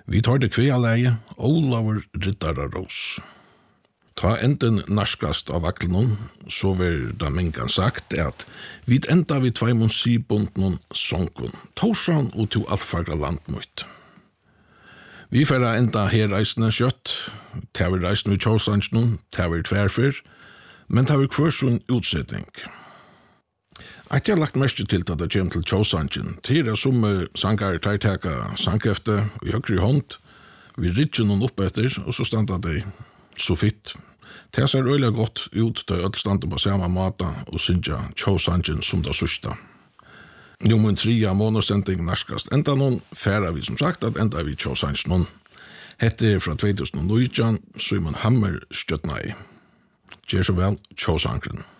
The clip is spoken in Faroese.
Vi tar det kvealeie, Olavur Riddarås. Ta enden narskast av vaklen, så vil da minkan sagt at vi enda vi tveimon sibundnon sonkun, Torsan og to alfagra landmøyt. Vi færa enda her reisende kjøtt, ta vi reisende vi tjåsansnon, ta vi tverfyr, men ta vi kvørsun utsetting. At jeg har lagt mest til at det kommer til tjåsansjen, til som sanger teiteka sangkefte i høyre hånd, vi rikker noen opp etter, og så standa det så fitt. Det ser øyelig godt ut til å stande på samme måte og synge tjåsansjen som det sørste. Nummer 3 av månedssending narskast. Enda noen færa vi som sagt at enda vi tjåsansjen. Hette fra 2019, Simon Hammer støttnei. Gjør så vel, tjåsansjen.